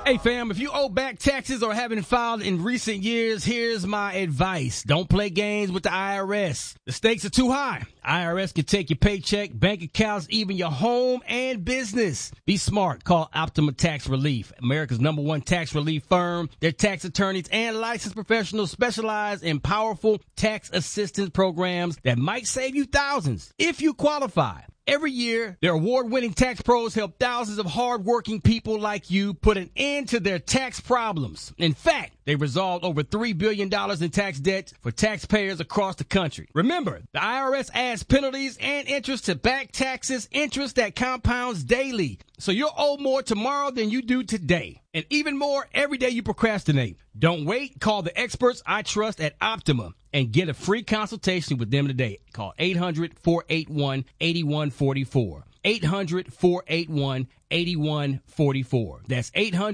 Hey, fam, if you owe back taxes or haven't filed in recent years, here's my advice. Don't play games with the IRS. The stakes are too high. IRS can take your paycheck, bank accounts, even your home and business. Be smart. Call Optima Tax Relief, America's #1 tax relief firm. Their tax attorneys and licensed professionals specialize in powerful tax assistance programs that might save you thousands if you qualify. Every year, their award-winning tax pros help thousands of hard-working people like you put an end to their tax problems. In fact, they resolved over $3 billion in tax debt for taxpayers across the country. Remember, the IRS adds penalties and interest to back taxes, interest that compounds daily. So you'll owe more tomorrow than you do today. And even more every day you procrastinate. Don't wait. Call the experts I trust at Optima and get a free consultation with them today. Call 800-481-8144. 800-481-8144. That's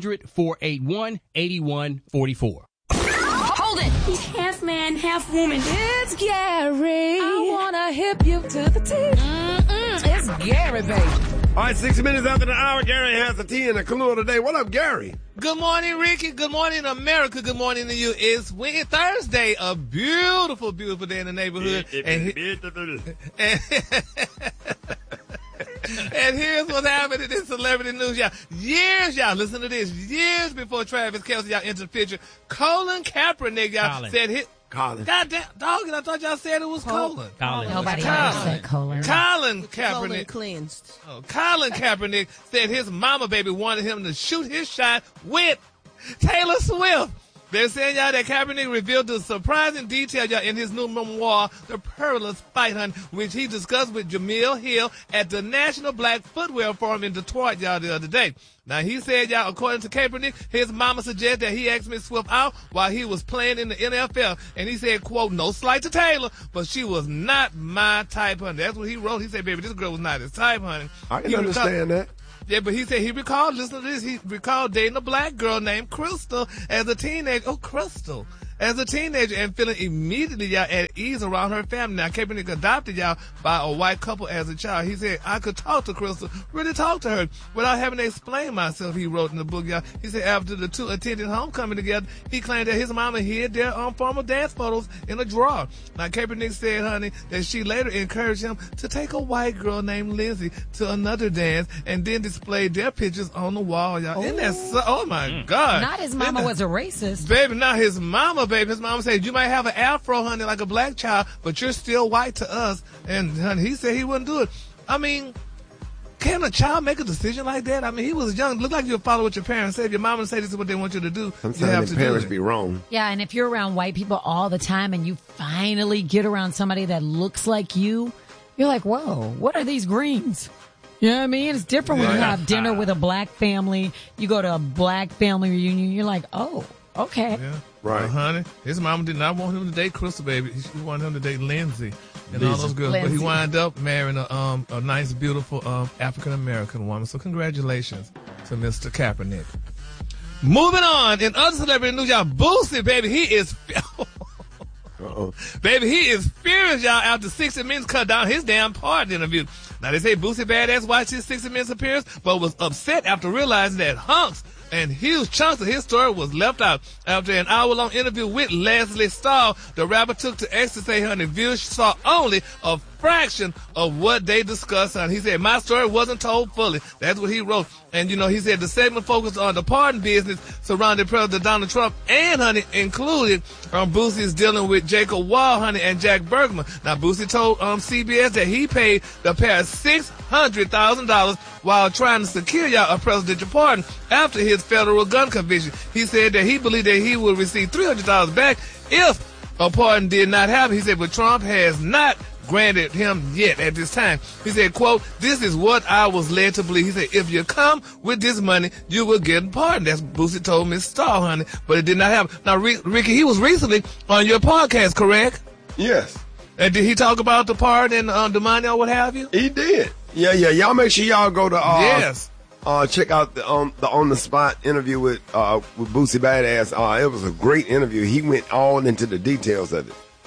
800-481-8144. Hold it! He's half man, half woman. It's Gary. I wanna hip you to the teeth. It's Gary, baby. All right, 6 minutes after the hour, Gary has the tea and the Kahlua today. What up, Gary? Good morning, Ricky. Good morning, America. Good morning to you. It's Thursday, a beautiful, beautiful day in the neighborhood. And here's what's happening in celebrity news, y'all. Listen to this. Years before Travis Kelce, y'all, entered the picture, Colin Kaepernick, y'all, said his... Colin. Goddamn, dog, I thought y'all said it was Colin. Nobody ever said Colin. Colin Kaepernick. Colin cleansed. Oh, Colin Kaepernick said his mama baby wanted him to shoot his shot with Taylor Swift. They're saying, y'all, that Kaepernick revealed the surprising detail, y'all, in his new memoir, The Perilous Fight Hunt, which he discussed with Jamil Hill at the National Black Footwear Forum in Detroit, y'all, the other day. Now, he said, y'all, according to Kaepernick, his mama suggested that he asked Miss Swift out while he was playing in the NFL. And he said, quote, no slight to Taylor, but she was not my type, honey. That's what he wrote. He said, baby, this girl was not his type, honey. I can understand that. Yeah, but he said he recalled, listen to this, he recalled dating a black girl named Crystal as a teenager. Oh, Crystal. As a teenager and feeling immediately, y'all, at ease around her family. Now, Kaepernick adopted, y'all, by a white couple as a child. He said, I could talk to Crystal, really talk to her without having to explain myself, he wrote in the book, y'all. He said after the two attended homecoming together, he claimed that his mama hid their formal dance photos in a drawer. Now, Kaepernick said, honey, that she later encouraged him to take a white girl named Lindsay to another dance and then displayed their pictures on the wall, y'all. Isn't that so? Oh, my God. Not his mama was a racist. Baby, not his mama, baby. His mama said, you might have an afro, honey, like a black child, but you're still white to us. And, honey, he said he wouldn't do it. I mean, can a child make a decision like that? I mean, he was young. Look like you'll follow what your parents say. If your mama say this is what they want you to do, sometimes you have to parents do it. be wrong. Yeah, and if you're around white people all the time and you finally get around somebody that looks like you, you're like, whoa, what are these greens? You know what I mean? It's different when you have dinner with a black family. You go to a black family reunion, you're like, oh, okay. Yeah. Right. Honey, his mama did not want him to date Crystal, baby. She wanted him to date Lindsay and all those girls. But he wound up marrying a nice, beautiful African-American woman. So congratulations to Mr. Kaepernick. Moving on, in other celebrity news, y'all, Boosie, baby, he is... Baby, he is furious, y'all, after 60 Minutes cut down his damn part interview. Now, they say Boosie Badass watched his 60 Minutes appearance, but was upset after realizing that hunks and huge chunks of his story was left out. After an hour-long interview with Leslie Stahl, the rapper took to X to say, honey, viewers saw only a fraction of what they discussed. Honey. He said, my story wasn't told fully. That's what he wrote. And, you know, he said the segment focused on the pardon business surrounding President Donald Trump and, honey, included Boosie's dealing with Jacob Wall, honey, and Jack Bergman. Now, Boosie told CBS that he paid the pair $600,000 while trying to secure y'all a presidential pardon after his federal gun conviction. He said that he believed that he would receive $300 back if a pardon did not happen. He said, but Trump has not granted him yet at this time. He said, quote, this is what I was led to believe. He said, if you come with this money, you will get a pardon. That's Boosie told Miss Stahl, honey, but it did not happen. Now, Ricky, he was recently on your podcast, correct? Yes. And did he talk about the pardon and the money or what have you? He did. Yeah. Y'all make sure y'all go to yes. Check out the on the spot interview with Boosie Badass. It was a great interview. He went all into the details of it.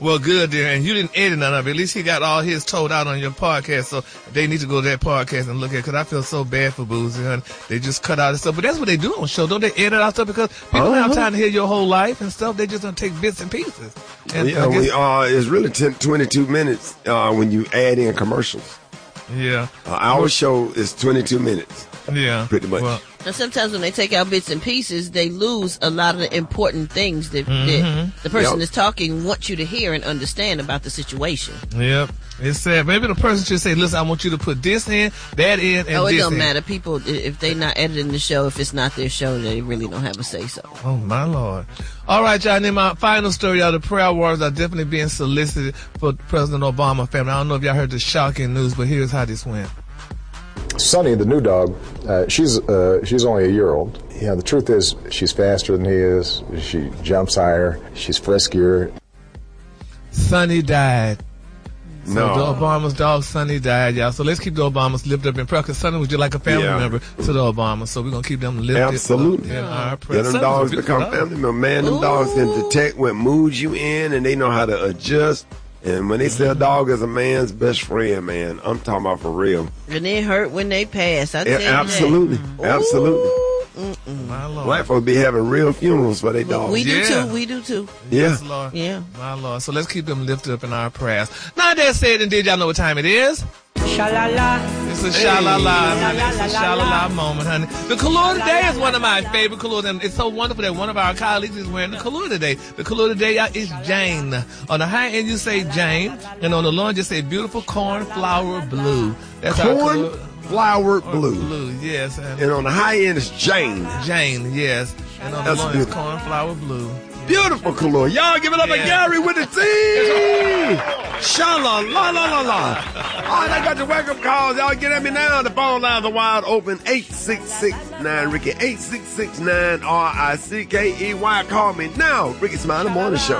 Well, good there, and you didn't edit none of it. At least he got all his told out on your podcast, so they need to go to that podcast and look at it, because I feel so bad for Boozy, honey. They just cut out stuff, but that's what they do on the show. Don't they edit out stuff? Because people don't have time to hear your whole life and stuff. They just don't take bits and pieces. And it's really 22 minutes when you add in commercials. Yeah. Our show is 22 minutes. Yeah. Pretty much. Well, and sometimes when they take out bits and pieces, they lose a lot of the important things that the person that's talking wants you to hear and understand about the situation. Yep. It's sad. Maybe the person should say, listen, I want you to put this in, that in, and this in. It don't matter. People, if they not editing the show, if it's not their show, they really don't have a say-so. Oh, my Lord. All right, y'all. And then my final story, y'all. The prayer warriors are definitely being solicited for President Obama family. I don't know if y'all heard the shocking news, but here's how this went. Sunny, the new dog, she's only a year old. Yeah, the truth is she's faster than he is. She jumps higher. She's friskier. Sunny died. So No. the Obama's dog, Sunny, died, y'all. So let's keep the Obamas lifted up in prayer, because Sunny was just like a family member to the Obamas. So we're going to keep them lifted Absolutely. up in our prayer. Let them dogs become family members. Man, them dogs can detect what moods you in, and they know how to adjust. And when they say a dog is a man's best friend, man, I'm talking about for real. And it hurt when they pass. I tell you Absolutely. that. Absolutely. My Lord. Black folks be having real funerals for their dogs. We do Yeah. too. We do too. Yeah. Yes, Lord. Yeah. My Lord. So let's keep them lifted up in our prayers. Now that said and did, y'all know what time it is? Sha-la-la. It's a sha-la-la, honey. It's a sha-la-la moment, honey. The color today is one of my favorite colors, and it's so wonderful that one of our colleagues is wearing the color today. The color today is Jane. On the high end, you say Jane, and on the low end, you say beautiful cornflower blue. That's our color. Cornflower blue. Blue, yes. And on the high end is Jane. Jane, yes. And on the That's low end is beautiful. cornflower blue. Beautiful color. Y'all give it up Yeah. to Gary with the T. Sha-la-la-la-la-la. All right, I got your wake-up calls. Y'all get at me now. The phone lines are wide open. 866-9-RICKY. 866-9-RICKEY. Call me now. Ricky Smiley Morning Show.